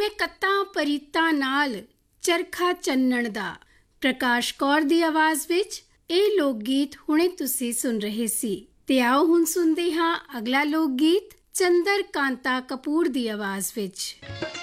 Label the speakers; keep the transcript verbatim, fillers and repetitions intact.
Speaker 1: ਜਿਵੇਂ ਕੱਤਾਂ ਪਰੀਤਾਂ ਨਾਲ ਚਰਖਾ ਚੰਨਣ ਦਾ। ਪ੍ਰਕਾਸ਼ ਕੌਰ ਦੀ ਆਵਾਜ਼ ਵਿੱਚ ਇਹ ਲੋਕ ਗੀਤ ਹੁਣੇ ਤੁਸੀਂ ਸੁਣ ਰਹੇ ਸੀ। ਤੇ ਆਓ ਹੁਣ ਸੁਣਦੇ ਹਾਂ ਅਗਲਾ ਲੋਕ ਗੀਤ ਚੰਦਰ ਕਾਂਤਾ ਕਪੂਰ ਦੀ ਆਵਾਜ਼ ਵਿੱਚ।